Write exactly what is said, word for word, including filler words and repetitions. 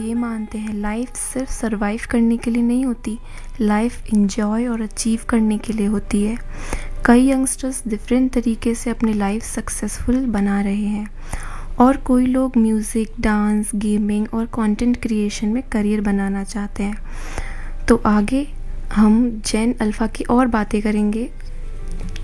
ये मानते हैं लाइफ सिर्फ सरवाइव करने के लिए नहीं होती, लाइफ इंजॉय और अचीव करने के लिए होती है। कई यंगस्टर्स डिफरेंट तरीके से अपनी लाइफ सक्सेसफुल बना रहे हैं और कोई लोग म्यूज़िक, डांस, गेमिंग और कंटेंट क्रिएशन में करियर बनाना चाहते हैं। तो आगे हम जेन अल्फ़ा की और बातें करेंगे